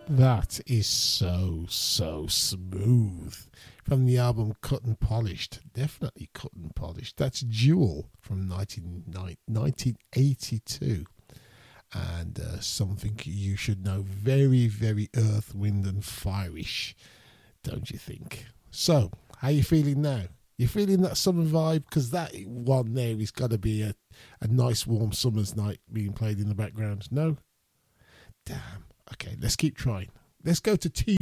That is so smooth. From the album Cut and Polished. Definitely cut and polished. That's Jewel from 1982. And something you should know. Very, very Earth, Wind and Fire-ish, don't you think? So, how you feeling now? You feeling that summer vibe? Because that one there is got to be a nice warm summer's night being played in the background. No? Damn. Okay, let's keep trying. Let's go to T